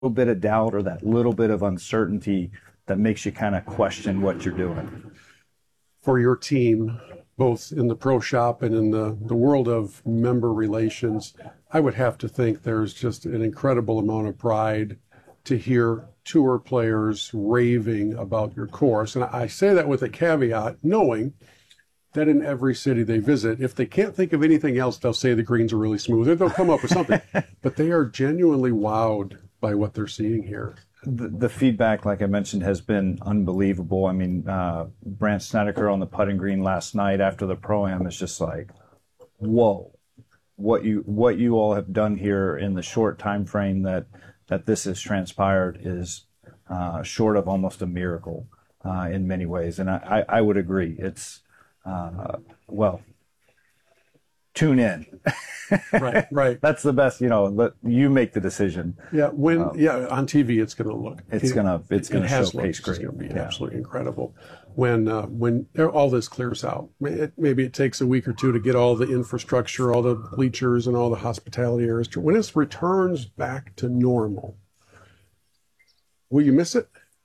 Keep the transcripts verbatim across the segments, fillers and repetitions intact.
little bit of doubt or that little bit of uncertainty that makes you kind of question what you're doing. For your team, both in the pro shop and in the, the world of member relations, I would have to think there's just an incredible amount of pride to hear tour players raving about your course. And I say that with a caveat, knowing that in every city they visit, if they can't think of anything else, they'll say the greens are really smooth, or they'll come up with something. But they are genuinely wowed by what they're seeing here. The, the feedback, like I mentioned, has been unbelievable. I mean, uh, Brandt Snedeker on the putting green last night after the Pro-Am is just like, whoa, what you what you all have done here in the short time frame that that this has transpired is uh, short of almost a miracle uh, in many ways. And I, I, I would agree. It's, uh, well, tune in. Right, right. That's the best, you know, let you make the decision. Yeah, when um, yeah, on T V it's going to look. It's going to it's going to showcase It's great. going to be Yeah. absolutely incredible. When uh, when all this clears out, it, maybe it takes a week or two to get all the infrastructure, all the bleachers, and all the hospitality areas. When it returns back to normal, will you miss it?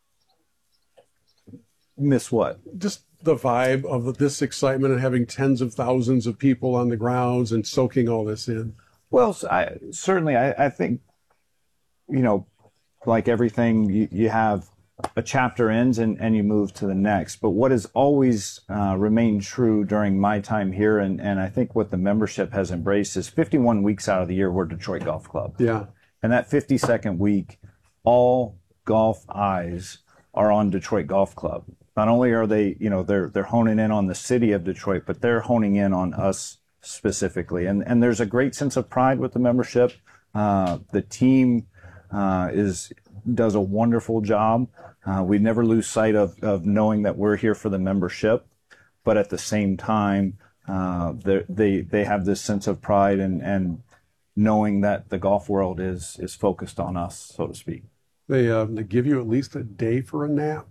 Miss what? Just the vibe of this excitement and having tens of thousands of people on the grounds and soaking all this in. Well, I, certainly, I, I think, you know, like everything, you, you have a chapter ends and, and you move to the next. But what has always uh, remained true during my time here, and, and I think what the membership has embraced, is fifty-one weeks out of the year, we're Detroit Golf Club. Yeah. And that fifty-second week, all golf eyes are on Detroit Golf Club. Not only are they, you know, they're they're honing in on the city of Detroit, but they're honing in on us specifically. And and there's a great sense of pride with the membership. Uh, the team uh, is does a wonderful job. Uh, we never lose sight of of knowing that we're here for the membership, but at the same time, uh, they they have this sense of pride and and knowing that the golf world is is focused on us, so to speak. They uh, they give you at least a day for a nap.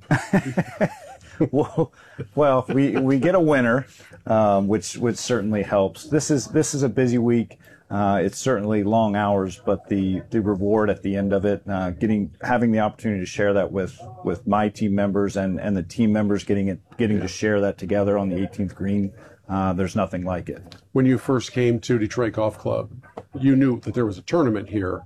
well, well, we we get a winner, um, which which certainly helps. This is this is a busy week. Uh, it's certainly long hours, but the the reward at the end of it, uh, getting having the opportunity to share that with with my team members and and the team members getting it getting to share that together on the eighteenth green. Uh, there's nothing like it. When you first came to Detroit Golf Club, you knew that there was a tournament here.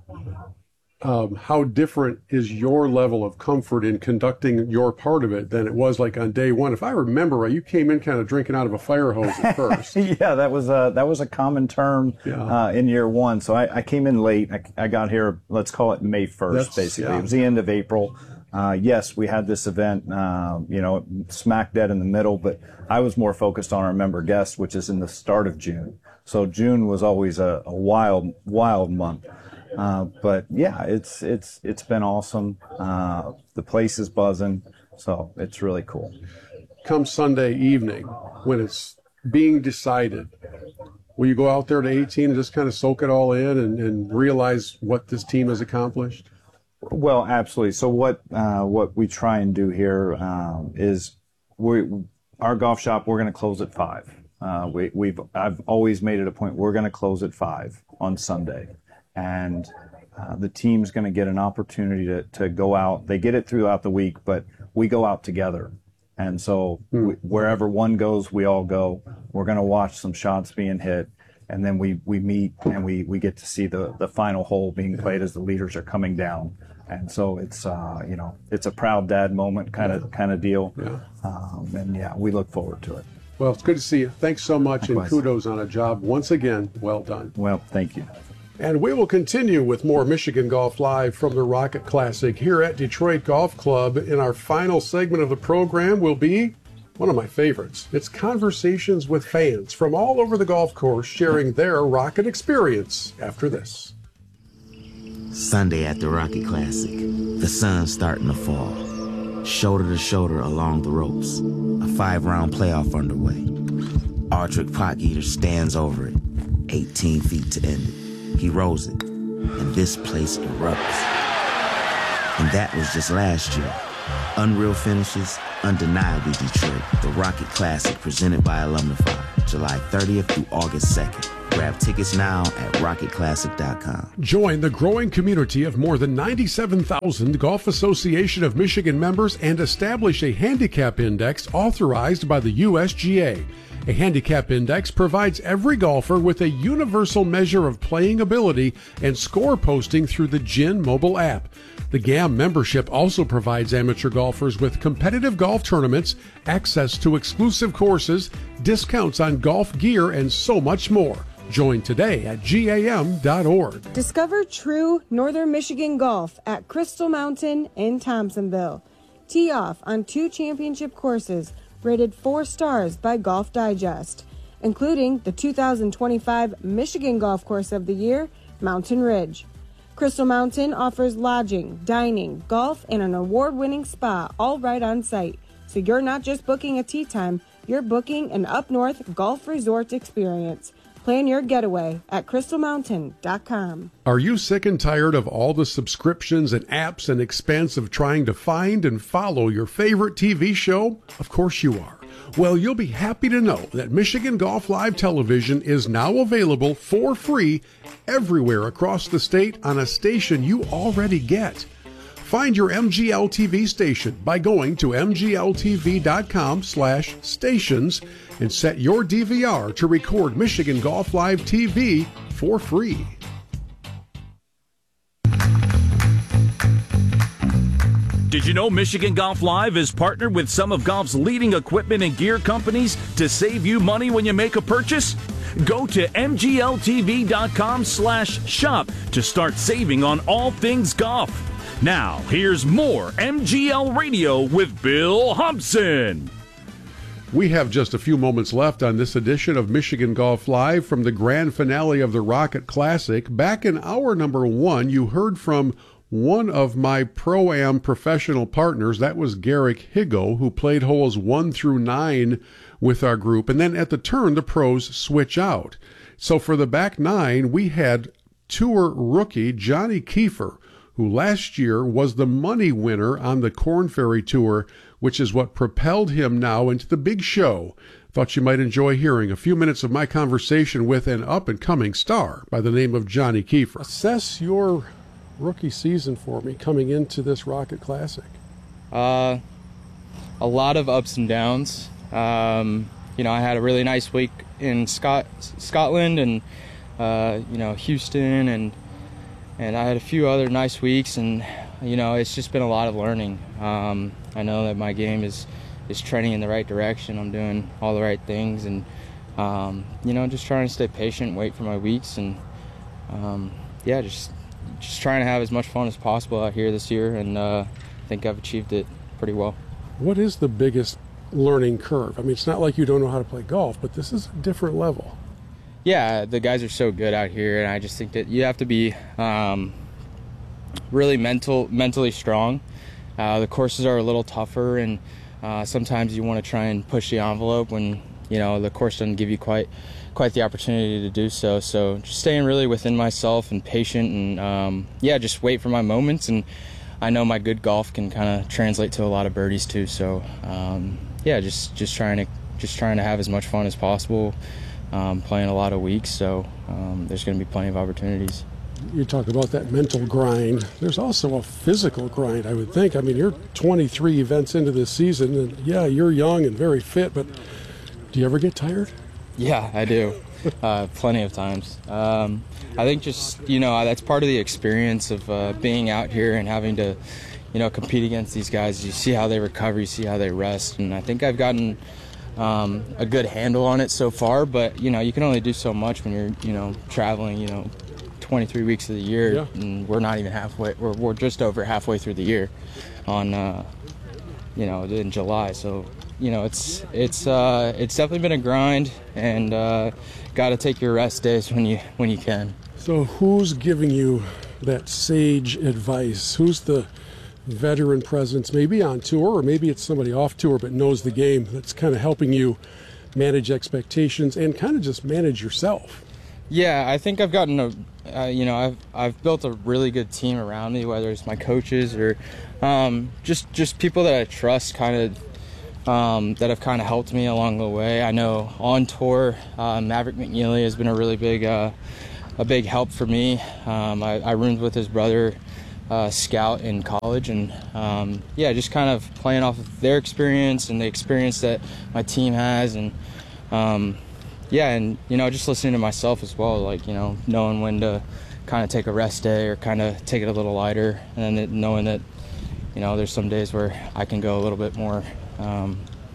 Um, how different is your level of comfort in conducting your part of it than it was like on day one? If I remember right, you came in kind of drinking out of a fire hose at first. Yeah, that was a, that was a common term Yeah. uh, in year one. So I, I came in late. I, I got here, let's call it May first, That's- basically. yeah. It was the end of April. Uh, yes, we had this event, uh, you know, smack dead in the middle, but I was more focused on our member guests, which is in the start of June. So June was always a, a wild, wild month. Uh, but yeah, it's it's it's been awesome. Uh, the place is buzzing, so it's really cool. Come Sunday evening, when it's being decided, will you go out there to eighteen and just kind of soak it all in and, and realize what this team has accomplished? Well, absolutely. So what uh, what we try and do here um, is we our golf shop. We're going to close at five. Uh, we, we've I've always made it a point. We're going to close at five on Sunday. And uh, the team's going to get an opportunity to, to go out. They get it throughout the week, but we go out together. And so Hmm. we, wherever one goes, we all go. We're going to watch some shots being hit. And then we, we meet and we, we get to see the, the final hole being played as the leaders are coming down. And so it's, uh, you know, it's a proud dad moment kind of kind of deal. Yeah. Um, and, yeah, we look forward to it. Well, it's good to see you. Thanks so much, Likewise. and kudos on a job once again well done. Well, thank you. And we will continue with more Michigan Golf Live from the Rocket Classic here at Detroit Golf Club. In our final segment of the program will be one of my favorites. It's conversations with fans from all over the golf course sharing their Rocket experience after this. Sunday at the Rocket Classic. The sun's starting to fall. Shoulder to shoulder along the ropes. A five-round playoff underway. Ardrick Potgieter stands over it. eighteen feet to end it. He rolls it, and this place erupts. And that was just last year. Unreal finishes, undeniably Detroit. The Rocket Classic presented by Alumnify, July thirtieth through August second. Grab tickets now at rocket classic dot com. Join the growing community of more than ninety-seven thousand Golf Association of Michigan members and establish a handicap index authorized by the U S G A. A handicap index provides every golfer with a universal measure of playing ability and score posting through the G I N mobile app. The G A M membership also provides amateur golfers with competitive golf tournaments, access to exclusive courses, discounts on golf gear, and so much more. Join today at G A M dot org. Discover true Northern Michigan golf at Crystal Mountain in Thompsonville. Tee off on two championship courses rated four stars by Golf Digest, including the two thousand twenty-five Michigan Golf Course of the Year, Mountain Ridge. Crystal Mountain offers lodging, dining, golf, and an award-winning spa all right on site. So you're not just booking a tee time, you're booking an up-north golf resort experience. Plan your getaway at crystal mountain dot com. Are you sick and tired of all the subscriptions and apps and expense of trying to find and follow your favorite T V show? Of course you are. Well, you'll be happy to know that Michigan Golf Live Television is now available for free everywhere across the state on a station you already get. Find your M G L T V station by going to m g l t v dot com slash stations and set your D V R to record Michigan Golf Live T V for free. Did you know Michigan Golf Live is partnered with some of golf's leading equipment and gear companies to save you money when you make a purchase? Go to m g l t v dot com slash shop to start saving on all things golf. Now, here's more M G L Radio with Bill Humpson. We have just a few moments left on this edition of Michigan Golf Live from the grand finale of the Rocket Classic. Back in hour number one, you heard from one of my Pro-Am professional partners. That was Garrick Higo, who played holes one through nine with our group. And then at the turn, the pros switch out. So for the back nine, we had tour rookie Johnny Kiefer, who last year was the money winner on the Korn Ferry Tour, which is what propelled him now into the big show. Thought you might enjoy hearing a few minutes of my conversation with an up-and-coming star by the name of Johnny Kiefer. Assess your rookie season for me coming into this Rocket Classic. Uh, a lot of ups and downs. Um, you know, I had a really nice week in Scot- Scotland and, uh, you know, Houston, and and I had a few other nice weeks, and, you know, it's just been a lot of learning. Um, I know that my game is, is trending in the right direction. I'm doing all the right things, and, um, you know, just trying to stay patient, wait for my weeks, and, um, yeah, just just trying to have as much fun as possible out here this year, and uh, I think I've achieved it pretty well. What is the biggest learning curve? I mean, it's not like you don't know how to play golf, but this is a different level. Yeah, the guys are so good out here, and I just think that you have to be um, really mental, mentally strong. Uh, the courses are a little tougher, and uh, sometimes you want to try and push the envelope when, you know, the course doesn't give you quite quite the opportunity to do so. So just staying really within myself and patient, and um, yeah, just wait for my moments. And I know my good golf can kind of translate to a lot of birdies too. So um, yeah, just just trying to just trying to have as much fun as possible. Um, playing a lot of weeks, so um, there's going to be plenty of opportunities. You talk about that mental grind. There's also a physical grind, I would think. I mean, you're twenty-three events into this season, and yeah, you're young and very fit, but do you ever get tired? Yeah, I do. uh, plenty of times. Um, I think just, you know, that's part of the experience of uh, being out here and having to, you know, compete against these guys. You see how they recover, you see how they rest, and I think I've gotten Um, a good handle on it so far, but you know, you can only do so much when you're, you know, traveling, you know, twenty-three weeks of the year, yeah. And we're not even halfway, we're, we're just over halfway through the year on, uh, you know, in July. So, you know, it's, it's, uh, it's definitely been a grind, and, uh, got to take your rest days when you, when you can. So who's giving you that sage advice? Who's the veteran presence, maybe on tour, or maybe it's somebody off tour but knows the game, that's kind of helping you manage expectations and kind of just manage yourself? Yeah, I think I've gotten a, uh, you know, I've I've built a really good team around me, whether it's my coaches or um, just just people that I trust, kind of um, that have kind of helped me along the way. I know on tour, uh, Maverick McNeely has been a really big, uh, a big help for me. Um, I, I roomed with his brother, uh, Scout, in college, and um, yeah, just kind of playing off of their experience and the experience that my team has, and um, yeah, and you know, just listening to myself as well, like, you know, knowing when to kind of take a rest day or kind of take it a little lighter, and then knowing that, you know, there's some days where I can go a little bit more, um,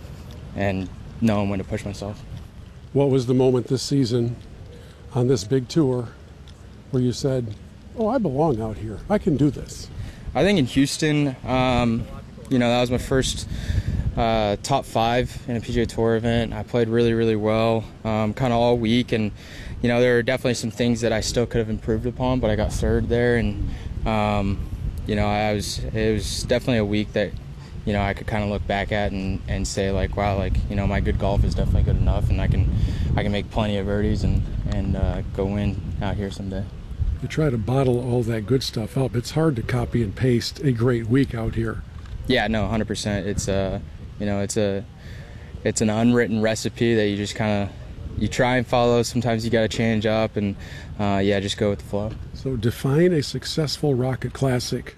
and knowing when to push myself. What was the moment this season on this big tour where you said, oh, I belong out here, I can do this? I think in Houston, um, you know, that was my first uh, top five in a P G A Tour event. I played really, really well, um, kind of all week, and you know, there are definitely some things that I still could have improved upon, but I got third there, and um, you know, I was it was definitely a week that, you know, I could kind of look back at and, and say, like, wow, like, you know, my good golf is definitely good enough, and I can I can make plenty of birdies and and uh, go win out here someday. You try to bottle all that good stuff up. It's hard to copy and paste a great week out here. Yeah, no, one hundred percent. It's a, you know, it's a, it's an unwritten recipe that you just kind of, you try and follow. Sometimes you got to change up, and uh, yeah, just go with the flow. So define a successful Rocket Classic.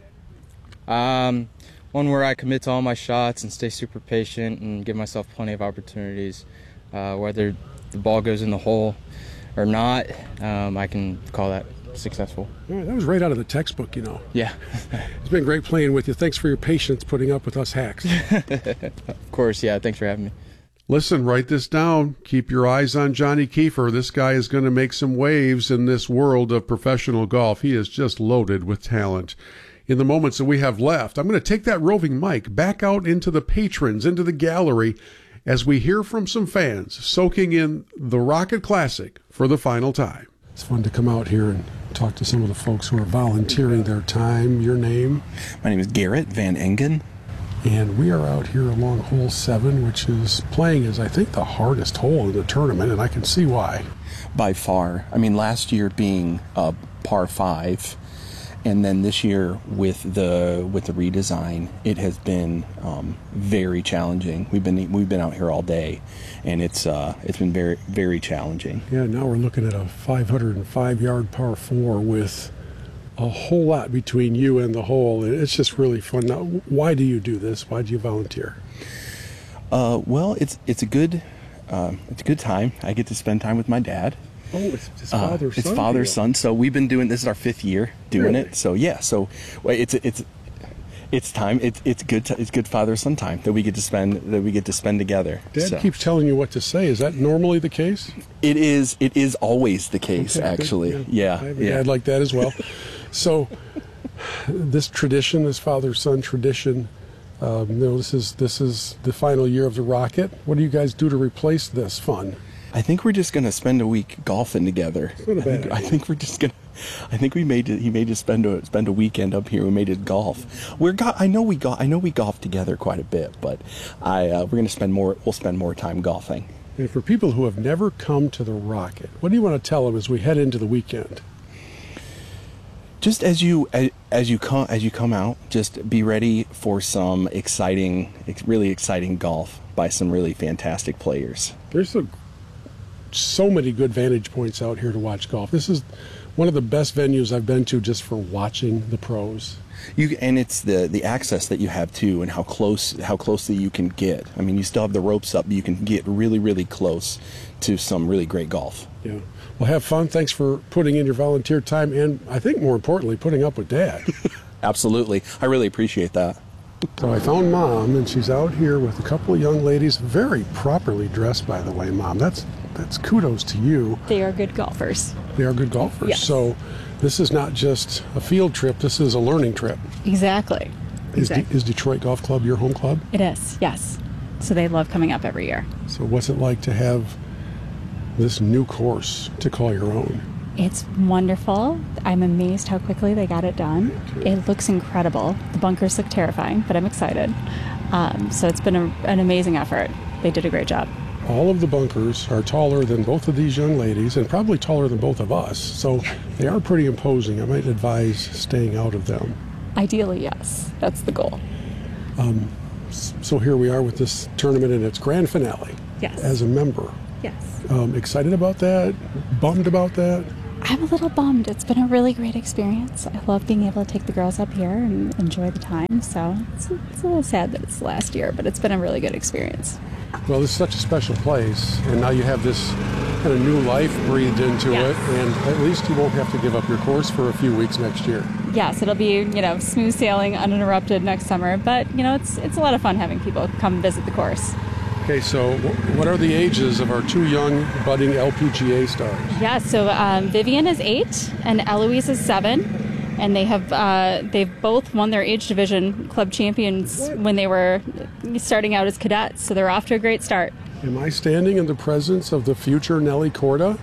Um, one where I commit to all my shots and stay super patient and give myself plenty of opportunities. Uh, whether the ball goes in the hole or not, um, I can call that successful. All right, that was right out of the textbook, you know. Yeah. It's been great playing with you. Thanks for your patience putting up with us hacks. Of course, yeah. Thanks for having me. Listen, write this down. Keep your eyes on Johnny Kiefer. This guy is going to make some waves in this world of professional golf. He is just loaded with talent. In the moments that we have left, I'm going to take that roving mic back out into the patrons, into the gallery, as we hear from some fans soaking in the Rocket Classic for the final time. It's fun to come out here and talk to some of the folks who are volunteering their time. Your name? My name is Garrett Van Engen. And we are out here along hole seven, which is playing as, I think, the hardest hole in the tournament, and I can see why. By far. I mean, last year being a par five, and then this year with the with the redesign, it has been um, very challenging. We've been we've been out here all day, and it's uh, it's been very very challenging. Yeah, now we're looking at a five hundred five yard par four with a whole lot between you and the hole. It's just really fun. Now, why do you do this? Why do you volunteer? Uh, well, it's it's a good uh, it's a good time. I get to spend time with my dad. Oh, it's his father, uh, son. It's father, deal. son. So we've been doing this is our fifth year doing Really? it. So yeah. So well, it's it's it's time. It's it's good. To, it's good father son time that we get to spend that we get to spend together. Dad so. keeps telling you what to say. Is that normally the case? It is. It is always the case. Okay, actually, good. yeah. I have a yeah. dad like that as well. So this tradition, this father-son tradition, um, you know, this is this is the final year of the Rocket. What do you guys do to replace this fun? I think we're just gonna spend a week golfing together. Not a I, think, bad I idea. think we're just gonna. I think we made it. He made us spend a spend a weekend up here. We made it golf. We're go, I know we go. I know we golf together quite a bit, but I uh, we're gonna spend more. We'll spend more time golfing. And for people who have never come to the Rocket, what do you want to tell them as we head into the weekend? Just as you as, as you come as you come out, just be ready for some exciting, really exciting golf by some really fantastic players. There's a, so many good vantage points out here to watch golf. This is one of the best venues I've been to just for watching the pros. You and it's the the access that you have too, and how close how closely you can get. I mean, you still have the ropes up, but you can get really really close to some really great golf. Yeah. Well, have fun. Thanks for putting in your volunteer time, and I think more importantly, putting up with Dad. Absolutely, I really appreciate that. So I found Mom, and she's out here with a couple of young ladies, very properly dressed, by the way, Mom. That's that's kudos to you. They are good golfers. They are good golfers. Yes. So this is not just a field trip. This is a learning trip. Exactly. Is, exactly. De- is Detroit Golf Club your home club? It is, yes. So they love coming up every year. So what's it like to have this new course to call your own? It's wonderful. I'm amazed how quickly they got it done. It looks incredible. The bunkers look terrifying, but I'm excited. Um, so it's been a, an amazing effort. They did a great job. All of the bunkers are taller than both of these young ladies and probably taller than both of us. So they are pretty imposing. I might advise staying out of them. Ideally, yes. That's the goal. Um, So here we are with this tournament in its grand finale. Yes. As a member. Yes. Um, excited about that? Bummed about that? I'm a little bummed. It's been a really great experience. I love being able to take the girls up here and enjoy the time. So it's, it's a little sad that it's the last year, but it's been a really good experience. Well, this is such a special place, and now you have this kind of new life breathed into Yes. it, and at least you won't have to give up your course for a few weeks next year. Yes, it'll be, you know, smooth sailing, uninterrupted next summer. But, you know, it's it's a lot of fun having people come visit the course. Okay, so wh- what are the ages of our two young budding L P G A stars? Yeah, so um, Vivian is eight and Eloise is seven, and they have uh, they've both won their age division club champions when they were starting out as cadets. So they're off to a great start. Am I standing in the presence of the future Nelly Corda?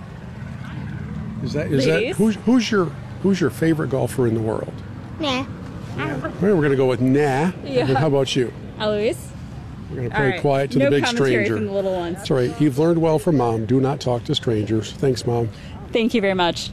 Is that is Ladies? that who's who's your who's your favorite golfer in the world? Nah. All right, we're going to go with nah. Yeah. And how about you? Eloise? We're going to All play right. quiet to no the big commentary stranger. from the little ones. That's all right. You've learned well from Mom. Do not talk to strangers. Thanks, Mom. Thank you very much.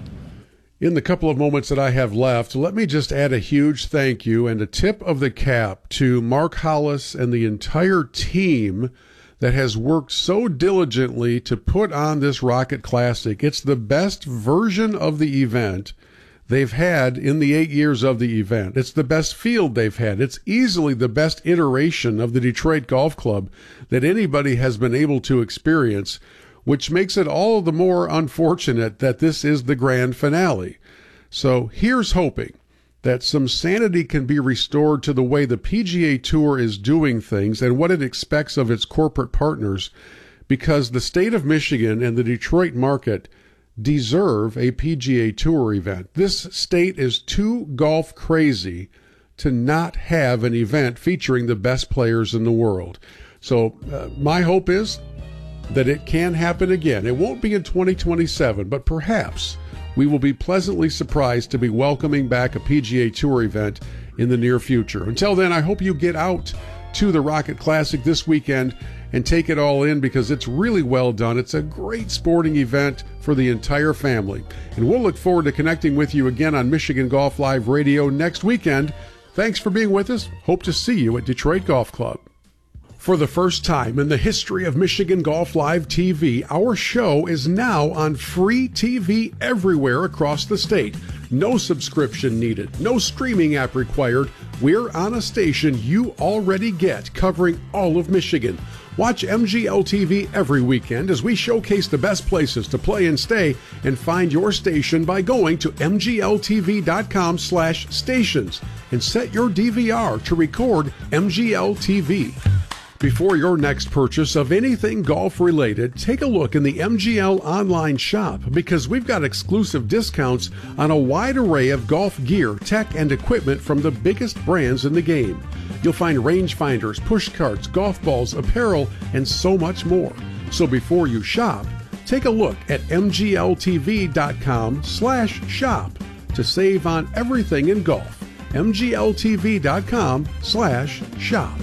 In the couple of moments that I have left, let me just add a huge thank you and a tip of the cap to Mark Hollis and the entire team that has worked so diligently to put on this Rocket Classic. It's the best version of the event they've had in the eight years of the event. It's the best field they've had. It's easily the best iteration of the Detroit Golf Club that anybody has been able to experience, which makes it all the more unfortunate that this is the grand finale. So here's hoping that some sanity can be restored to the way the P G A Tour is doing things and what it expects of its corporate partners, because the state of Michigan and the Detroit market deserve a P G A Tour event. This state is too golf crazy to not have an event featuring the best players in the world. So uh, my hope is that it can happen again. It won't be in twenty twenty-seven, but perhaps we will be pleasantly surprised to be welcoming back a P G A Tour event in the near future. Until then, I hope you get out to the Rocket Classic this weekend and take it all in, because it's really well done. It's a great sporting event for the entire family. And we'll look forward to connecting with you again on Michigan Golf Live Radio next weekend. Thanks for being with us. Hope to see you at Detroit Golf Club. For the first time in the history of Michigan Golf Live T V, our show is now on free T V everywhere across the state. No subscription needed, no streaming app required. We're on a station you already get, covering all of Michigan. Watch M G L T V every weekend as we showcase the best places to play and stay, and find your station by going to M G L T V dot com slash stations and set your D V R to record M G L T V. Before your next purchase of anything golf related, take a look in the M G L online shop, because we've got exclusive discounts on a wide array of golf gear, tech, and equipment from the biggest brands in the game. You'll find rangefinders, push carts, golf balls, apparel, and so much more. So before you shop, take a look at M G L T V dot com slash shop to save on everything in golf. M G L T V dot com slash shop.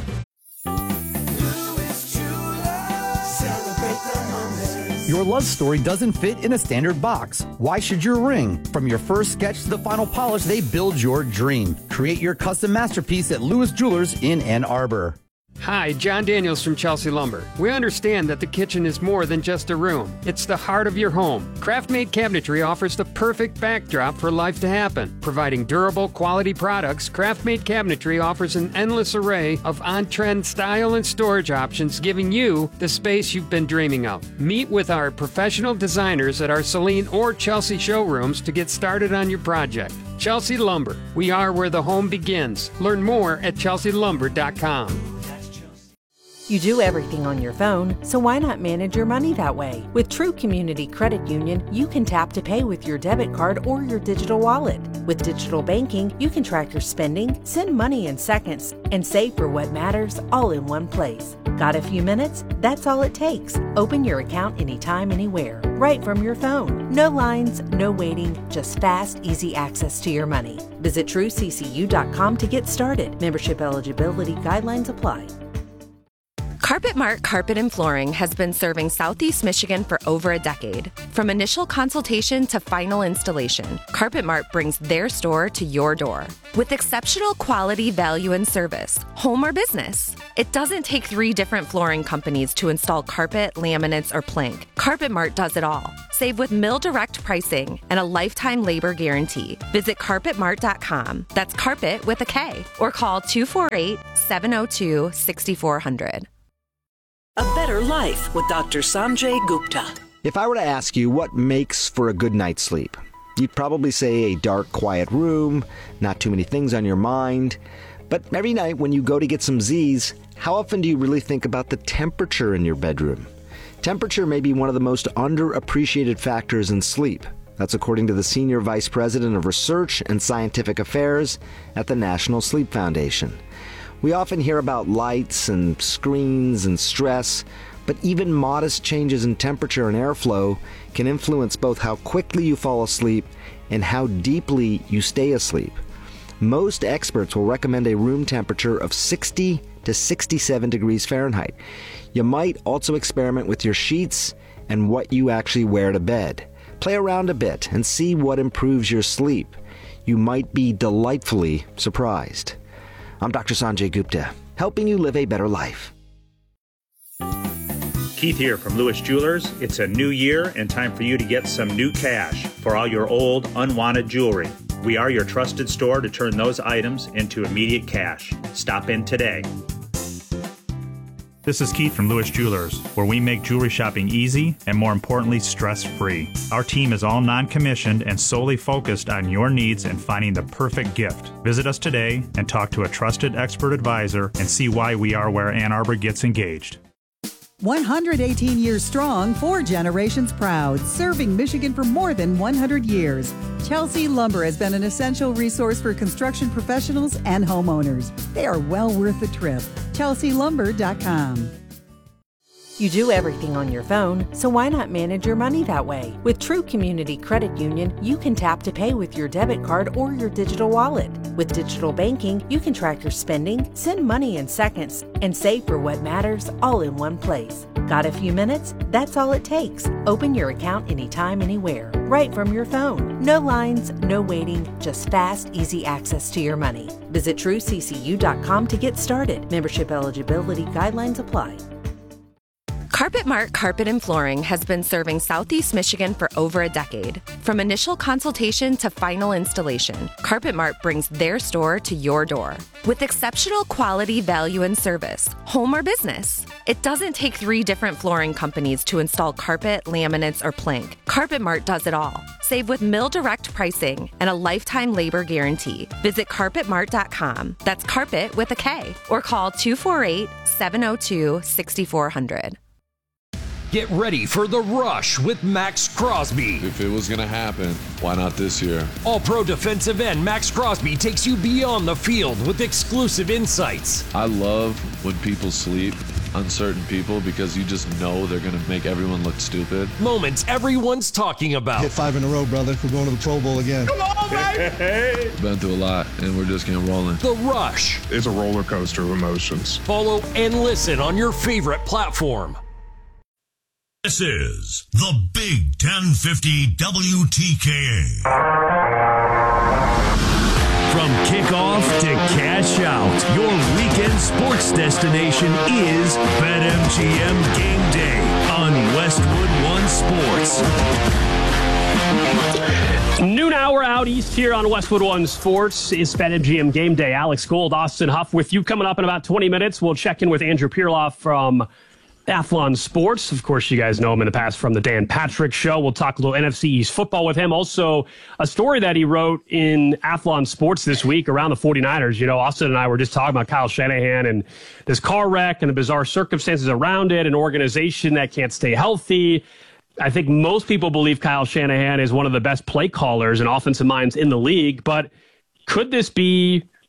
Your love story doesn't fit in a standard box. Why should your ring? From your first sketch to the final polish, they build your dream. Create your custom masterpiece at Lewis Jewelers in Ann Arbor. Hi, John Daniels from Chelsea Lumber. We understand that the kitchen is more than just a room. It's the heart of your home. Craft-made cabinetry offers the perfect backdrop for life to happen. Providing durable, quality products, Craft-made cabinetry offers an endless array of on-trend style and storage options, giving you the space you've been dreaming of. Meet with our professional designers at our Saline or Chelsea showrooms to get started on your project. Chelsea Lumber. We are where the home begins. Learn more at chelsea lumber dot com. You do everything on your phone, so why not manage your money that way? With True Community Credit Union, you can tap to pay with your debit card or your digital wallet. With digital banking, you can track your spending, send money in seconds, and save for what matters all in one place. Got a few minutes? That's all it takes. Open your account anytime, anywhere, right from your phone. No lines, no waiting, just fast, easy access to your money. Visit true c c u dot com to get started. Membership eligibility guidelines apply. Carpet Mart Carpet and Flooring has been serving Southeast Michigan for over a decade. From initial consultation to final installation, Carpet Mart brings their store to your door. With exceptional quality, value, and service, home or business, it doesn't take three different flooring companies to install carpet, laminates, or plank. Carpet Mart does it all. Save with mill direct pricing and a lifetime labor guarantee. Visit carpet mart dot com. That's carpet with a K. Or call two four eight, seven oh two, six four zero zero. A better life with Doctor Sanjay Gupta. If I were to ask you what makes for a good night's sleep, you'd probably say a dark, quiet room, not too many things on your mind. But every night when you go to get some Z's, how often do you really think about the temperature in your bedroom? Temperature may be one of the most underappreciated factors in sleep. That's according to the Senior Vice President of Research and Scientific Affairs at the National Sleep Foundation. We often hear about lights and screens and stress, but even modest changes in temperature and airflow can influence both how quickly you fall asleep and how deeply you stay asleep. Most experts will recommend a room temperature of sixty to sixty-seven degrees Fahrenheit. You might also experiment with your sheets and what you actually wear to bed. Play around a bit and see what improves your sleep. You might be delightfully surprised. I'm Doctor Sanjay Gupta, helping you live a better life. Keith here from Lewis Jewelers. It's a new year and time for you to get some new cash for all your old, unwanted jewelry. We are your trusted store to turn those items into immediate cash. Stop in today. This is Keith from Lewis Jewelers, where we make jewelry shopping easy and, more importantly, stress-free. Our team is all non-commissioned and solely focused on your needs and finding the perfect gift. Visit us today and talk to a trusted expert advisor and see why we are where Ann Arbor gets engaged. one hundred eighteen years strong, four generations proud, serving Michigan for more than one hundred years. Chelsea Lumber has been an essential resource for construction professionals and homeowners. They are well worth the trip. Chelsea Lumber dot com. You do everything on your phone, so why not manage your money that way? With True Community Credit Union, you can tap to pay with your debit card or your digital wallet. With digital banking, you can track your spending, send money in seconds, and save for what matters all in one place. Got a few minutes? That's all it takes. Open your account anytime, anywhere, right from your phone. No lines, no waiting, just fast, easy access to your money. Visit true c c u dot com to get started. Membership eligibility guidelines apply. Carpet Mart Carpet and Flooring has been serving Southeast Michigan for over a decade. From initial consultation to final installation, Carpet Mart brings their store to your door. With exceptional quality, value, and service, home or business, it doesn't take three different flooring companies to install carpet, laminates, or plank. Carpet Mart does it all. Save with mill direct pricing and a lifetime labor guarantee. Visit carpet mart dot com. That's carpet with a K. Or call two four eight, seven oh two, six four zero zero. Get ready for the rush with Max Crosby. If it was going to happen, why not this year? All-pro defensive end Max Crosby takes you beyond the field with exclusive insights. I love when people sleep, uncertain people, because you just know they're going to make everyone look stupid. Moments everyone's talking about. Hit five in a row, brother. We're going to the Pro Bowl again. Come on, baby! Been through a lot, and we're just getting rolling. The Rush. It's a roller coaster of emotions. Follow and listen on your favorite platform. This is the Big ten fifty W T K A. From kickoff to cash out, your weekend sports destination is BetMGM Game Day on Westwood One Sports. Noon hour out east here on Westwood One Sports is BetMGM Game Day. Alex Gold, Austin Huff with you. Coming up in about twenty minutes, we'll check in with Andrew Pirloff from Athlon Sports. Of course, you guys know him in the past from the Dan Patrick Show. We'll talk a little N F C East football with him. Also, a story that he wrote in Athlon Sports this week around the 49ers. You know, Austin and I were just talking about Kyle Shanahan and this car wreck and the bizarre circumstances around it, an organization that can't stay healthy. I think most people believe Kyle Shanahan is one of the best play callers and offensive minds in the league, but could this be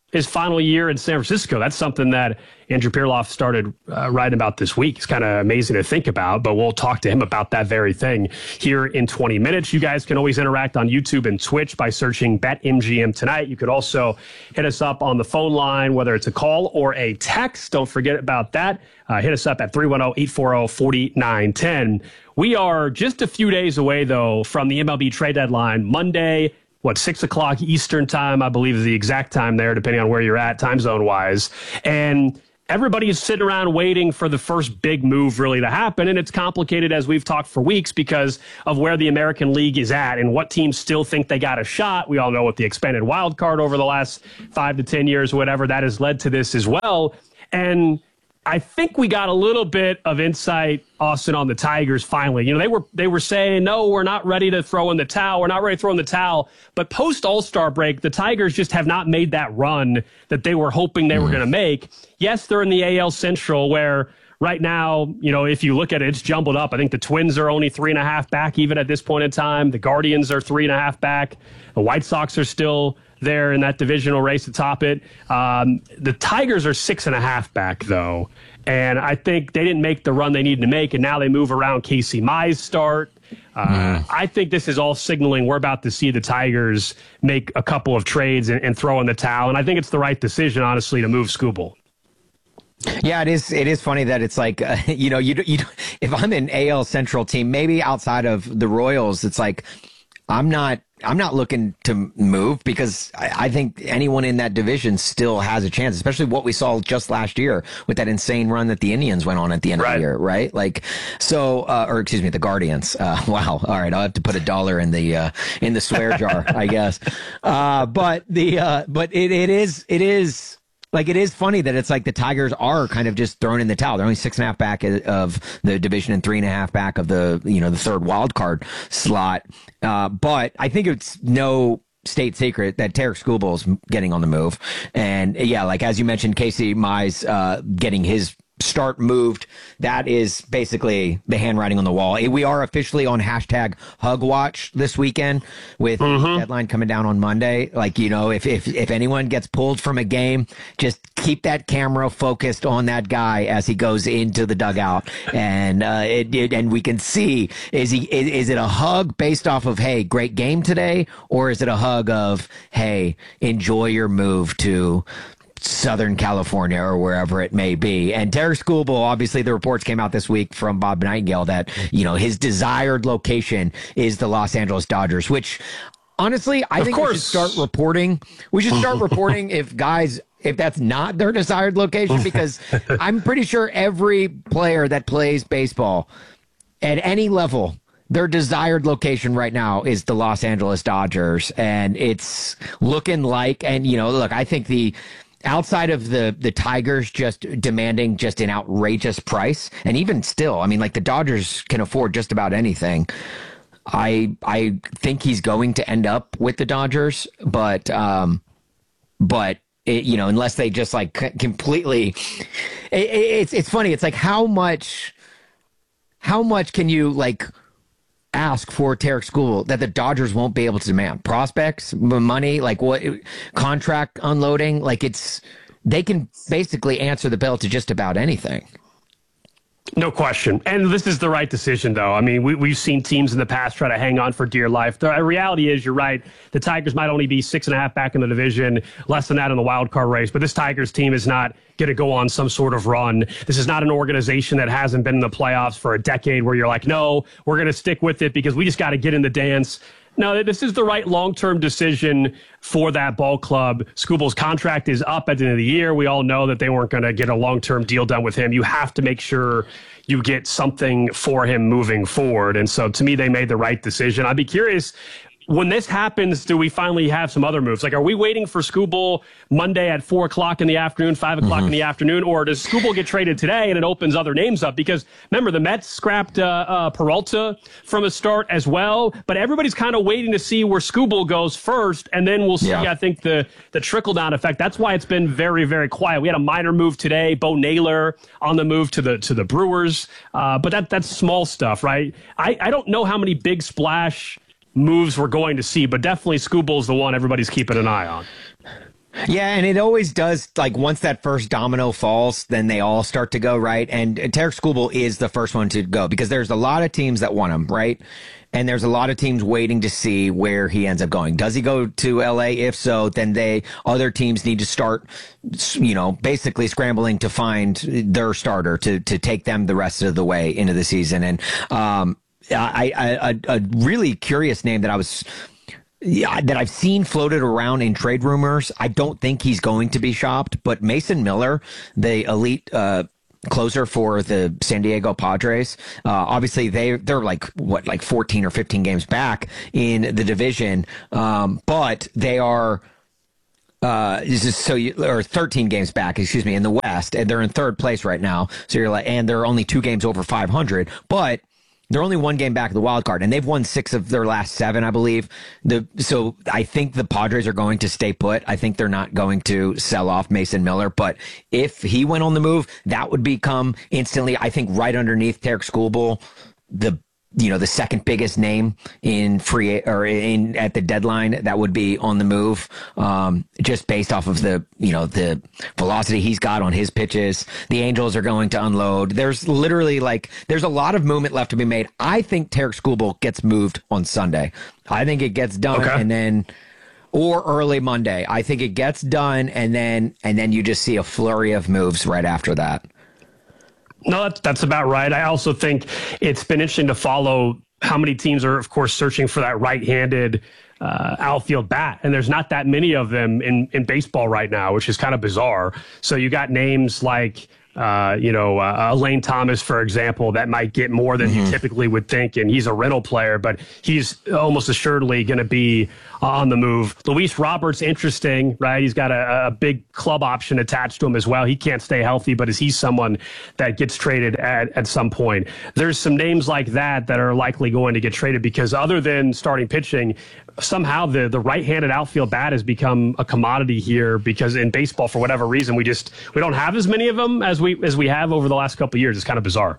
his final year in San Francisco. That's something that Andrew Pirloff started uh, writing about this week. It's kind of amazing to think about, but we'll talk to him about that very thing here in twenty minutes. You guys can always interact on YouTube and Twitch by searching BetMGM Tonight. You could also hit us up on the phone line, whether it's a call or a text. Don't forget about that. Uh, hit us up at three one zero, eight four zero, four nine one zero. We are just a few days away, though, from the M L B trade deadline. Monday, what, six o'clock Eastern time, I believe is the exact time there, depending on where you're at, time zone-wise. And everybody is sitting around waiting for the first big move really to happen. And it's complicated, as we've talked for weeks, because of where the American League is at and what teams still think they got a shot. We all know with the expanded wild card over the last five to ten years, whatever, that has led to this as well. And I think we got a little bit of insight, Austin, on the Tigers finally. You know, they were they were saying, no, we're not ready to throw in the towel. We're not ready to throw in the towel. But post All-Star break, the Tigers just have not made that run that they were hoping they mm. were going to make. Yes, they're in the A L Central, where right now, you know, if you look at it, it's jumbled up. I think the Twins are only three and a half back even at this point in time. The Guardians are three and a half back. The White Sox are still there in that divisional race to top it. Um, the Tigers are six and a half back, though. And I think they didn't make the run they needed to make, and now they move around Casey Mize start. Uh, mm. I think this is all signaling we're about to see the Tigers make a couple of trades and, and throw in the towel. And I think it's the right decision, honestly, to move Skubal. Yeah, it is. It is funny that it's like, uh, you know, you, you, if I'm an A L Central team, maybe outside of the Royals, it's like, I'm not, I'm not looking to move because I, I think anyone in that division still has a chance, especially what we saw just last year with that insane run that the Indians went on at the end right. of the year, right? Like, so, uh, or excuse me, the Guardians. Uh, wow. All right. I'll have to put a dollar in the, uh, in the swear jar, I guess. Uh, but the, uh, but it, it is, it is, Like, it is funny that it's like the Tigers are kind of just thrown in the towel. They're only six and a half back of the division and three and a half back of the, you know, the third wild card slot. Uh, but I think it's no state secret that Tarik Skubal is getting on the move. And yeah, like, as you mentioned, Casey Mize, uh, getting his start moved. That is basically the handwriting on the wall. We are officially on hashtag Hug Watch this weekend with mm-hmm. the deadline coming down on Monday. Like, you know, if, if, if anyone gets pulled from a game, just keep that camera focused on that guy as he goes into the dugout. And, uh, it, it and we can see, is he, is, is it a hug based off of, hey, great game today? Or is it a hug of, hey, enjoy your move to Southern California or wherever it may be? And Tarik Skubal, obviously the reports came out this week from Bob Nightingale that, you know, his desired location is the Los Angeles Dodgers, which honestly, I of think course. we should start reporting. We should start reporting if guys, if that's not their desired location, because I'm pretty sure every player that plays baseball at any level, their desired location right now is the Los Angeles Dodgers. And it's looking like, and, you know, look, I think the, outside of the, the Tigers just demanding just an outrageous price, and even still, I mean, like, the Dodgers can afford just about anything. I I think he's going to end up with the Dodgers, but um, but it, you know, unless they just like completely, it, it, it's it's funny. It's like how much how much can you like ask for Tarik Skubal that the Dodgers won't be able to demand? Prospects, money, like what, contract unloading, like it's, they can basically answer the bell to just about anything. No question. And this is the right decision, though. I mean, we, we've seen teams in the past try to hang on for dear life. The reality is, you're right, the Tigers might only be six and a half back in the division, less than that in the wild card race. But this Tigers team is not going to go on some sort of run. This is not an organization that hasn't been in the playoffs for a decade where you're like, no, we're going to stick with it because we just got to get in the dance. No, this is the right long-term decision for that ball club. Skubal's contract is up at the end of the year. We all know that they weren't going to get a long-term deal done with him. You have to make sure you get something for him moving forward. And so to me, they made the right decision. I'd be curious, when this happens, do we finally have some other moves? Like, are we waiting for Skubal Monday at four o'clock in the afternoon, five o'clock mm-hmm. in the afternoon, or does Skubal get traded today and it opens other names up? Because remember, the Mets scrapped uh, uh, Peralta from the start as well, but everybody's kind of waiting to see where Skubal goes first, and then we'll see, yeah. I think, the, the trickle-down effect. That's why it's been very, very quiet. We had a minor move today, Bo Naylor on the move to the to the Brewers, uh, but that that's small stuff, right? I, I don't know how many big splash moves we're going to see, but definitely Skubal's the one everybody's keeping an eye on. Yeah, and it always does, like, once that first domino falls, then they all start to go, right? And Tarik Skubal is the first one to go because there's a lot of teams that want him, right? And there's a lot of teams waiting to see where he ends up going. Does he go to L A? If so, then they other teams need to start, you know, basically scrambling to find their starter to to take them the rest of the way into the season. And um, I, I a, a really curious name that I was. Yeah, that I've seen floated around in trade rumors. I don't think he's going to be shopped, but Mason Miller, the elite uh, closer for the San Diego Padres, uh, obviously they they're like what like fourteen or fifteen games back in the division, um, but they are. Uh, this is so you, or thirteen games back, excuse me, in the West, and they're in third place right now. So you're like, and they're only two games over five hundred, but. They're only one game back of the wild card, and they've won six of their last seven, I believe. The so I think the Padres are going to stay put. I think they're not going to sell off Mason Miller, but if he went on the move, that would become instantly, I think, right underneath Tarik Skubal, the you know the second biggest name in free or in at the deadline that would be on the move, um, just based off of the you know the velocity he's got on his pitches. The Angels are going to unload. There's literally like there's a lot of movement left to be made. I think Tarik Skubal gets moved on Sunday. I think it gets done okay. and then. Or early Monday. I think it gets done and then and then you just see a flurry of moves right after that. No, that's, that's about right. I also think it's been interesting to follow how many teams are, of course, searching for that right-handed uh, outfield bat. And there's not that many of them in, in baseball right now, which is kind of bizarre. So you got names like, uh, you know, uh, Lane Thomas, for example, that might get more than mm-hmm. you typically would think. And he's a rental player, but he's almost assuredly going to be on the move. Luis Roberts, interesting, right? He's got a, a big club option attached to him as well. He can't stay healthy, but is he someone that gets traded at, at some point? There's some names like that that are likely going to get traded because other than starting pitching, somehow the, the right-handed outfield bat has become a commodity here because in baseball, for whatever reason, we just we don't have as many of them as we as we have over the last couple of years. It's kind of bizarre.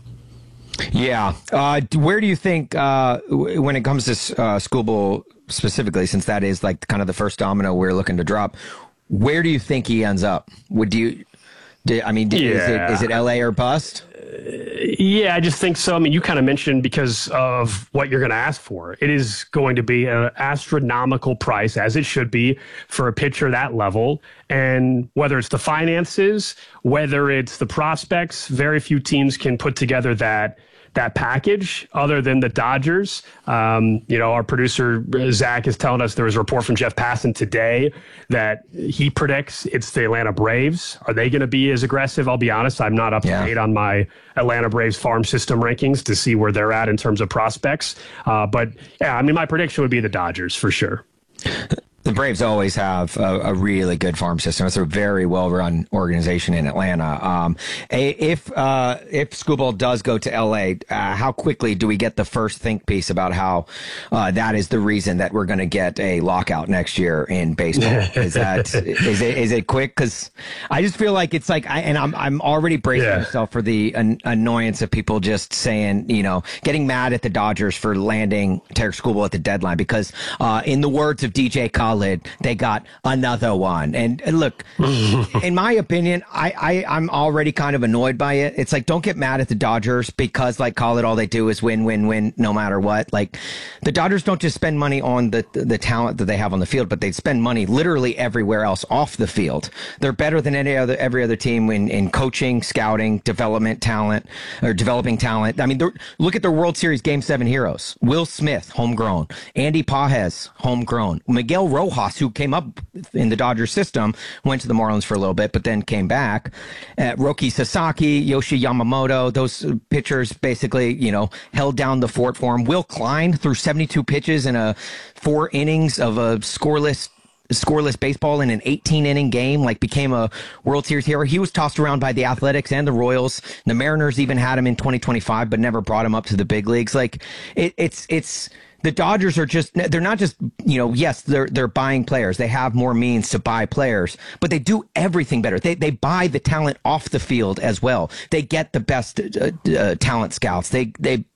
Yeah. Uh, where do you think, uh, when it comes to uh, Skubal specifically, since that is like kind of the first domino we're looking to drop, where do you think he ends up? Would you, do, I mean, do, yeah. is it is it L A or bust? Yeah, I just think so. I mean, you kind of mentioned because of what you're going to ask for. It is going to be an astronomical price, as it should be, for a pitcher that level. And whether it's the finances, whether it's the prospects, very few teams can put together that that package other than the Dodgers. Um, you know, our producer, Zach, is telling us there was a report from Jeff Passan today that he predicts it's the Atlanta Braves. Are they going to be as aggressive? I'll be honest, I'm not up to yeah. date on my Atlanta Braves farm system rankings to see where they're at in terms of prospects. Uh, but, yeah, I mean, my prediction would be the Dodgers for sure. The Braves always have a, a really good farm system. It's a very well-run organization in Atlanta. Um, if uh, if Skubal does go to L A, uh, how quickly do we get the first think piece about how uh, that is the reason that we're going to get a lockout next year in baseball? Is that is it is it quick? Because I just feel like it's like, I, and I'm I'm already bracing yeah. myself for the an, annoyance of people just saying, you know, getting mad at the Dodgers for landing Tarik Skubal at the deadline because, uh, in the words of D J Khaled, they got another one. And, and look, in my opinion, I, I, I'm already kind of annoyed by it. It's like, don't get mad at the Dodgers because, like, call it all they do is win, win, win, no matter what. Like, the Dodgers don't just spend money on the, the talent that they have on the field, but they spend money literally everywhere else off the field. They're better than any other, every other team in, in coaching, scouting, development, talent, or developing talent. I mean, look at their World Series Game seven heroes. Will Smith, homegrown. Andy Pages, homegrown. Miguel Rojas, who came up in the Dodgers system, went to the Marlins for a little bit, but then came back. Uh, Roki Sasaki, Yoshi Yamamoto, those pitchers basically, you know, held down the fort for him. Will Klein threw seventy-two pitches in a four innings of a scoreless scoreless baseball in an eighteen inning game, like became a World Series hero. He was tossed around by the Athletics and the Royals. The Mariners even had him in twenty twenty-five, but never brought him up to the big leagues. Like it, it's, it's, the Dodgers are just, they're not just, you know, yes, they're they're buying players. They have more means to buy players, but they do everything better. They they buy the talent off the field as well. They get the best uh, uh, talent scouts. They they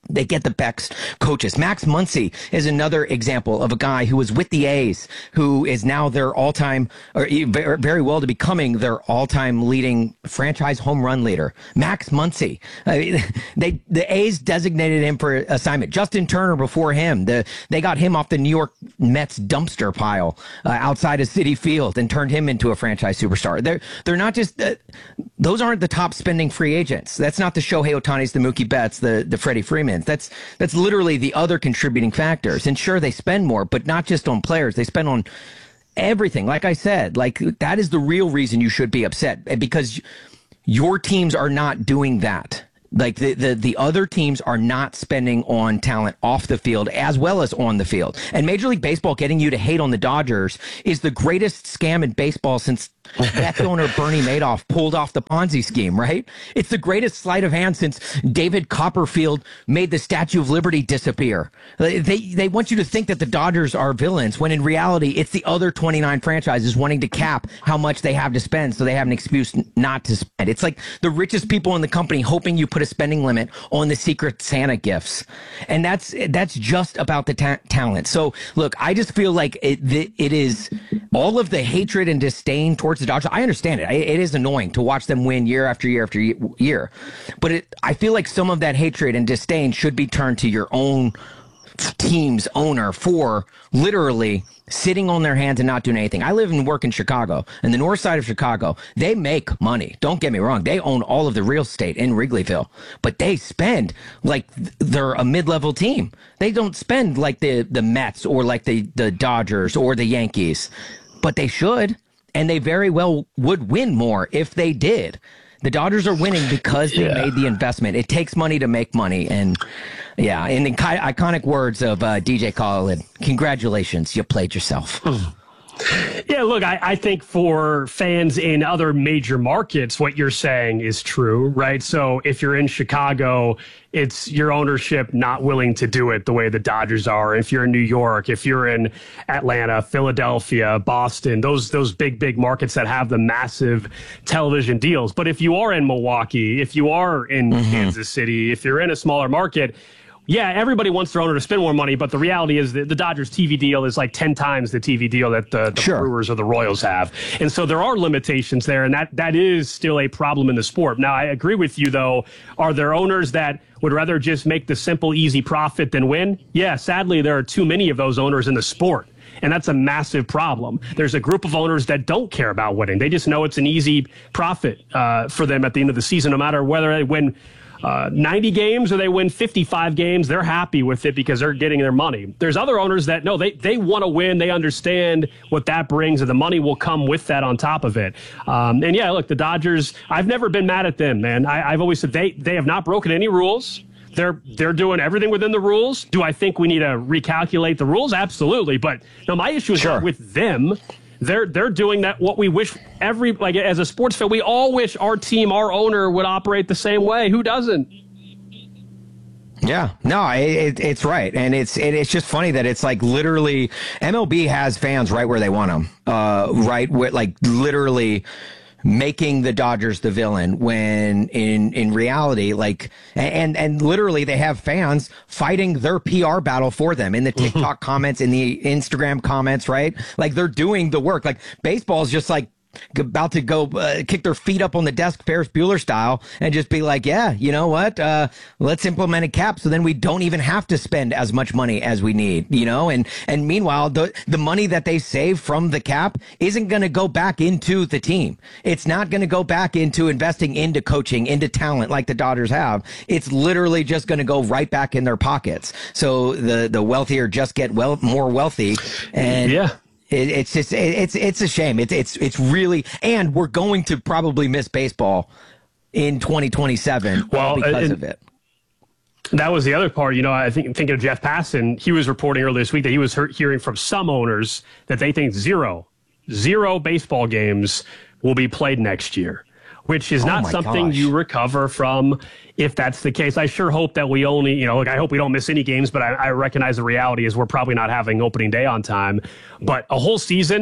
they get the best coaches. Max Muncy is another example of a guy who was with the A's, who is now their all-time, or very well to becoming their all-time leading franchise home run leader. Max Muncy. I mean, they the A's designated him for assignment. Justin Turner before him. The they got him off the New York Mets dumpster pile uh, outside of Citi Field and turned him into a franchise superstar. They're they're not just uh, those aren't the top spending free agents. That's not the Shohei Ohtanis, the Mookie Betts, the the Freddie Freemans. That's that's literally the other contributing factors. And sure, they spend more, but not just on players. They spend on everything. Like I said, like that is the real reason you should be upset, because your teams are not doing that. Like the, the, the other teams are not spending on talent off the field as well as on the field. And Major League Baseball getting you to hate on the Dodgers is the greatest scam in baseball since Mets owner Bernie Madoff pulled off the Ponzi scheme, right? It's the greatest sleight of hand since David Copperfield made the Statue of Liberty disappear. They, they want you to think that the Dodgers are villains when in reality it's the other twenty-nine franchises wanting to cap how much they have to spend so they have an excuse not to spend. It's like the richest people in the company hoping you put a spending limit on the Secret Santa gifts. And that's that's just about the ta- talent. So look, I just feel like it, it is all of the hatred and disdain towards the Dodgers. I understand it. It is annoying to watch them win year after year after year. But it, I feel like some of that hatred and disdain should be turned to your own team's owner for literally sitting on their hands and not doing anything. I live and work in Chicago, and the north side of Chicago, they make money. Don't get me wrong. They own all of the real estate in Wrigleyville, but they spend like they're a mid-level team. They don't spend like the, the Mets or like the, the Dodgers or the Yankees, but they should, and they very well would win more if they did. The Dodgers are winning because they yeah. made the investment. It takes money to make money. And yeah, in the iconic words of uh, D J Khaled, congratulations, you played yourself. Yeah, look, I, I think for fans in other major markets, what you're saying is true, right? So if you're in Chicago, it's your ownership not willing to do it the way the Dodgers are. If you're in New York, if you're in Atlanta, Philadelphia, Boston, those those big, big markets that have the massive television deals. But if you are in Milwaukee, if you are in mm-hmm. Kansas City, if you're in a smaller market, yeah, everybody wants their owner to spend more money, but the reality is that the Dodgers T V deal is like ten times the T V deal that the, the sure. Brewers or the Royals have. And so there are limitations there, and that, that is still a problem in the sport. Now, I agree with you, though. Are there owners that would rather just make the simple, easy profit than win? Yeah, sadly, there are too many of those owners in the sport. And that's a massive problem. There's a group of owners that don't care about winning. They just know it's an easy profit uh, for them at the end of the season, no matter whether they win Uh, ninety games or they win fifty-five games, they're happy with it because they're getting their money. There's other owners that, no, they, they want to win. They understand what that brings, and the money will come with that on top of it. Um, and, yeah, look, the Dodgers, I've never been mad at them, man. I, I've always said they, they have not broken any rules. They're they're doing everything within the rules. Do I think we need to recalculate the rules? Absolutely. But no, my issue is sure. not with them. They're they're doing that what we wish every, like as a sports fan, we all wish our team, our owner would operate the same way. Who doesn't? Yeah, no, it, it's right. And it's it, it's just funny that it's like literally M L B has fans right where they want them, uh, right? Where, like literally making the Dodgers the villain when in, in reality, like, and, and literally they have fans fighting their P R battle for them in the TikTok comments, in the Instagram comments, right? Like they're doing the work. Like baseball is just like about to go uh, kick their feet up on the desk, Ferris Bueller style, and just be like, yeah, you know what? Uh, let's implement a cap so then we don't even have to spend as much money as we need, you know? And, and meanwhile, the, the money that they save from the cap isn't going to go back into the team. It's not going to go back into investing into coaching, into talent like the Dodgers have. It's literally just going to go right back in their pockets. So the, the wealthier just get well, more wealthy. And yeah. It, it's just it, it's it's a shame. It's it's it's really, and we're going to probably miss baseball in twenty twenty-seven well, because of it. That was the other part. You know, I think thinking of Jeff Passan, he was reporting earlier this week that he was hearing from some owners that they think zero, zero baseball games will be played next year, which is not oh something gosh. you recover from if that's the case. I sure hope that we only, you know, like I hope we don't miss any games, but I, I recognize the reality is we're probably not having opening day on time. But a whole season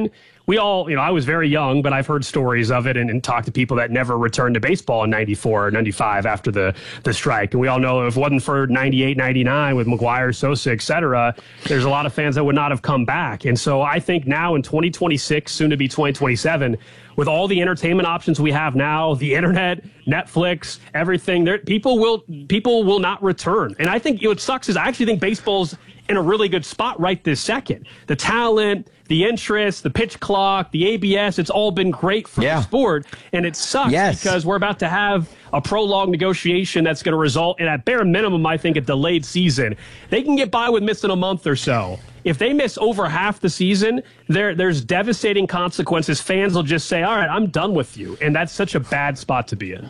we all, you know, I was very young, but I've heard stories of it and, and talked to people that never returned to baseball in ninety-four or ninety-five after the, the strike. And we all know if it wasn't for ninety-eight, ninety-nine with McGwire, Sosa, et cetera, there's a lot of fans that would not have come back. And so I think now in twenty twenty-six, soon to be twenty twenty-seven, with all the entertainment options we have now, the internet, Netflix, everything, there, people will people will not return. And I think you know, what sucks is I actually think baseball's in a really good spot right this second. The talent, the interest, the pitch clock, the A B S, it's all been great for yeah. the sport. And it sucks yes. because we're about to have a prolonged negotiation that's going to result in, at bare minimum, I think, a delayed season. They can get by with missing a month or so. If they miss over half the season, there there's devastating consequences. Fans will just say, all right, I'm done with you. And that's such a bad spot to be in.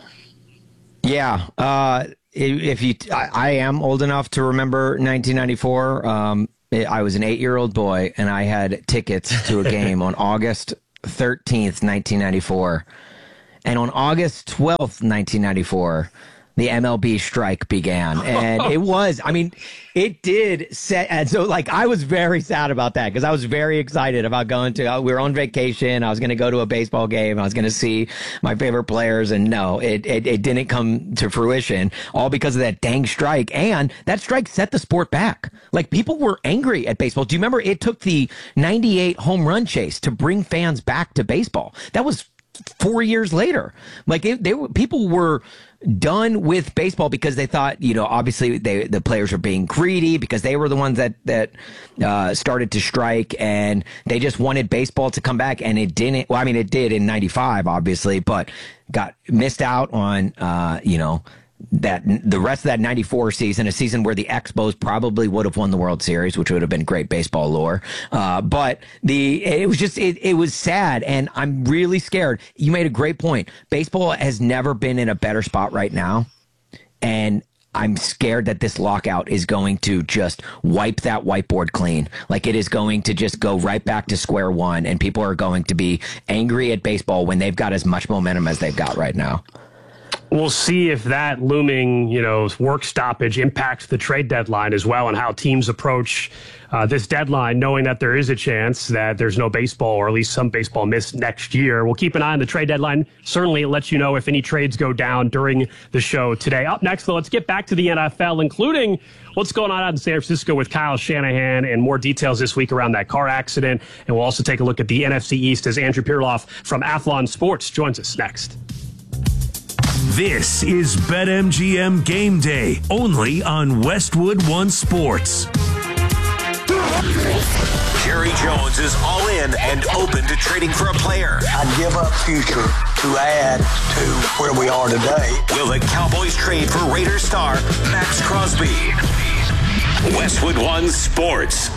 Yeah. Uh, if you, I, I am old enough to remember nineteen ninety-four. Um, I was an eight-year-old boy, and I had tickets to a game on August thirteenth, nineteen ninety-four. And on August twelfth, nineteen ninety-four, the M L B strike began. And it was, I mean, it did set. And so, like, I was very sad about that because I was very excited about going to, uh, we were on vacation. I was going to go to a baseball game. I was going to see my favorite players. And no, it, it, it didn't come to fruition, all because of that dang strike. And that strike set the sport back. Like, people were angry at baseball. Do you remember it took the ninety-eight home run chase to bring fans back to baseball? That was four years later. Like, it, they were, people were done with baseball because they thought, you know, obviously they, the players were being greedy because they were the ones that, that, uh, started to strike, and they just wanted baseball to come back, and it didn't. Well, I mean, it did in ninety-five, obviously, but got missed out on, uh, you know, that the rest of that ninety-four season, a season where the Expos probably would have won the World Series, which would have been great baseball lore. Uh, but the, it was just, it, it was sad. And I'm really scared. You made a great point. Baseball has never been in a better spot right now. And I'm scared that this lockout is going to just wipe that whiteboard clean. Like, it is going to just go right back to square one. And people are going to be angry at baseball when they've got as much momentum as they've got right now. We'll see if that looming, you know, work stoppage impacts the trade deadline as well, and how teams approach uh, this deadline, knowing that there is a chance that there's no baseball, or at least some baseball missed next year. We'll keep an eye on the trade deadline. Certainly, it lets you know if any trades go down during the show today. Up next, though, let's get back to the N F L, including what's going on out in San Francisco with Kyle Shanahan, and more details this week around that car accident. And we'll also take a look at the N F C East as Andrew Pirloff from Athlon Sports joins us next. This is BetMGM Game Day, only on Westwood One Sports. Jerry Jones is all in and open to trading for a player. I'd give up future to add to where we are today. Will the Cowboys trade for Raiders star Max Crosby? Westwood One Sports.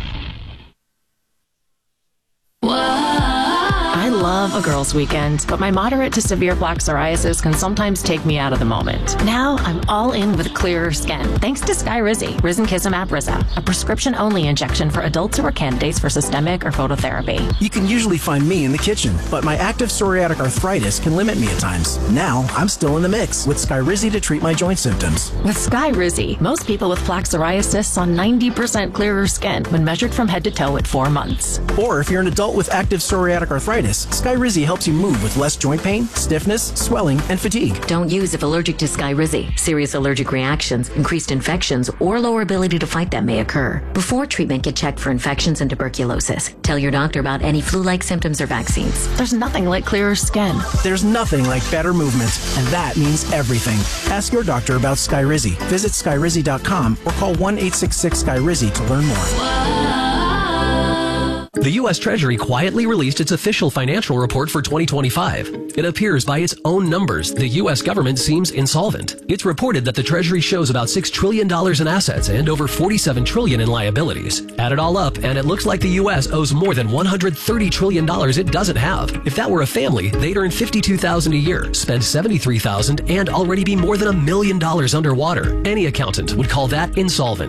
I love a girls' weekend, but my moderate to severe plaque psoriasis can sometimes take me out of the moment. Now I'm all in with clearer skin, thanks to Skyrizi, Risankizumab Riza, a prescription-only injection for adults who are candidates for systemic or phototherapy. You can usually find me in the kitchen, but my active psoriatic arthritis can limit me at times. Now I'm still in the mix with Skyrizi to treat my joint symptoms. With Skyrizi, most people with plaque psoriasis saw ninety percent clearer skin when measured from head to toe at four months. Or if you're an adult with active psoriatic arthritis, Skyrizi helps you move with less joint pain, stiffness, swelling, and fatigue. Don't use if allergic to Skyrizi. Serious allergic reactions, increased infections, or lower ability to fight them may occur. Before treatment, get checked for infections and tuberculosis. Tell your doctor about any flu-like symptoms or vaccines. There's nothing like clearer skin. There's nothing like better movement, and that means everything. Ask your doctor about Skyrizi. Visit Skyrizi dot com or call one eight six six Skyrizi to learn more. Whoa. The U S Treasury quietly released its official financial report for twenty twenty-five. It appears by its own numbers the U S government seems insolvent. It's reported that the Treasury shows about six trillion dollars in assets and over forty-seven trillion dollars in liabilities. Add it all up, and it looks like the U S owes more than one hundred thirty trillion dollars it doesn't have. If that were a family, they'd earn fifty-two thousand dollars a year, spend seventy-three thousand dollars, and already be more than a million dollars underwater. Any accountant would call that insolvent.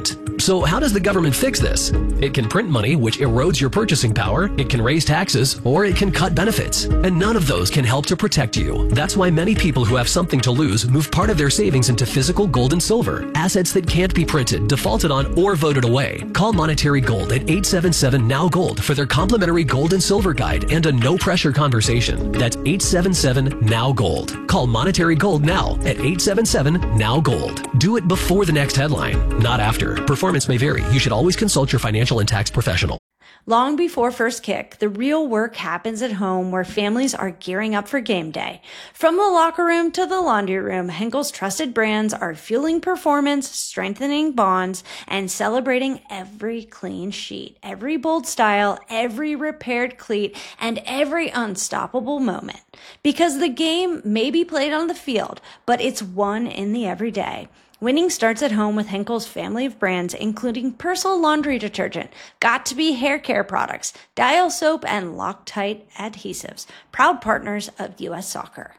So how does the government fix this? It can print money, which erodes your purchasing power, it can raise taxes, or it can cut benefits. And none of those can help to protect you. That's why many people who have something to lose move part of their savings into physical gold and silver, assets that can't be printed, defaulted on, or voted away. Call Monetary Gold at eight seven seven N O W Gold for their complimentary gold and silver guide and a no-pressure conversation. That's eight seven seven N O W Gold. Call Monetary Gold now at eight seven seven N O W Gold. Do it before the next headline, not after. Performance may vary. You should always consult your financial and tax professional. Long before first kick, the real work happens at home where families are gearing up for game day. From the locker room to the laundry room, Henkel's trusted brands are fueling performance, strengthening bonds, and celebrating every clean sheet, every bold style, every repaired cleat, and every unstoppable moment. Because the game may be played on the field, but it's won in the everyday. Winning starts at home with Henkel's family of brands, including Persil laundry detergent, Got2b hair care products, Dial soap, and Loctite adhesives, proud partners of U S Soccer.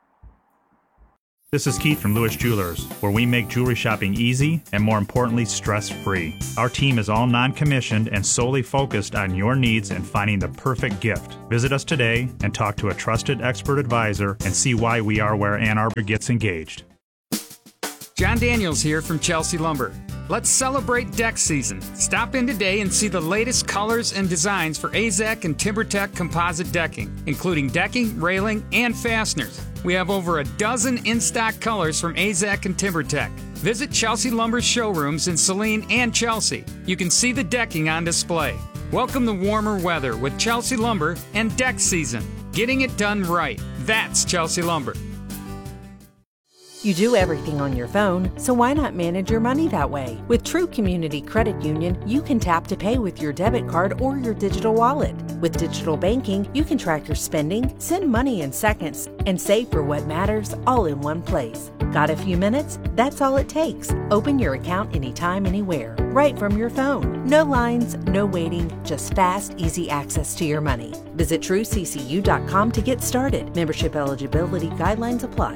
This is Keith from Lewis Jewelers, where we make jewelry shopping easy and, more importantly, stress-free. Our team is all non-commissioned and solely focused on your needs and finding the perfect gift. Visit us today and talk to a trusted expert advisor and see why we are where Ann Arbor gets engaged. John Daniels here from Chelsea Lumber. Let's celebrate deck season. Stop in today and see the latest colors and designs for A Z E C and TimberTech composite decking, including decking, railing, and fasteners. We have over a dozen in-stock colors from A Z E C and TimberTech. Visit Chelsea Lumber's showrooms in Saline and Chelsea. You can see the decking on display. Welcome the warmer weather with Chelsea Lumber and deck season. Getting it done right. That's Chelsea Lumber. You do everything on your phone, so why not manage your money that way? With True Community Credit Union, you can tap to pay with your debit card or your digital wallet. With digital banking, you can track your spending, send money in seconds, and save for what matters all in one place. Got a few minutes? That's all it takes. Open your account anytime, anywhere, right from your phone. No lines, no waiting, just fast, easy access to your money. Visit true c c u dot com to get started. Membership eligibility guidelines apply.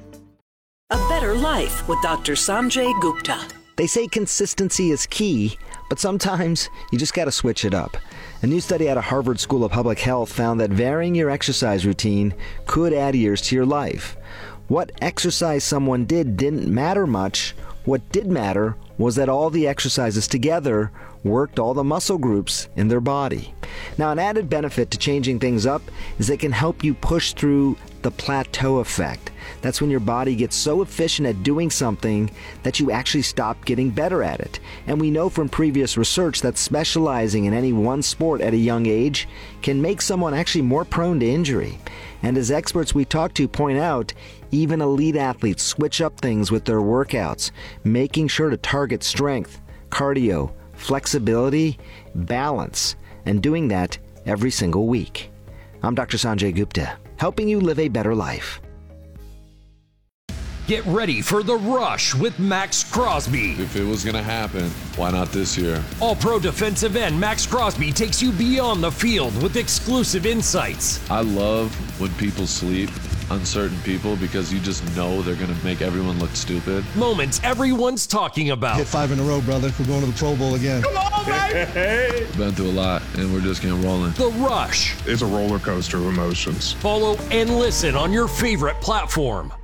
A Better Life with Doctor Sanjay Gupta. They say consistency is key, but sometimes you just got to switch it up. A new study out of Harvard School of Public Health found that varying your exercise routine could add years to your life. What exercise someone did didn't matter much. What did matter was that all the exercises together worked all the muscle groups in their body. Now, an added benefit to changing things up is it can help you push through the plateau effect. That's when your body gets so efficient at doing something that you actually stop getting better at it. And we know from previous research that specializing in any one sport at a young age can make someone actually more prone to injury. And as experts we talk to point out, even elite athletes switch up things with their workouts, making sure to target strength, cardio, flexibility, balance, and doing that every single week. I'm Doctor Sanjay Gupta, helping you live a better life. Get ready for the rush with Max Crosby. If it was going to happen, why not this year? All-pro defensive end Max Crosby takes you beyond the field with exclusive insights. I love when people sleep, uncertain people, because you just know they're going to make everyone look stupid. Moments everyone's talking about. Hit five in a row, brother. We're going to the Pro Bowl again. Come on, baby! Been through a lot, and we're just getting rolling. The Rush. It's a roller coaster of emotions. Follow and listen on your favorite platform.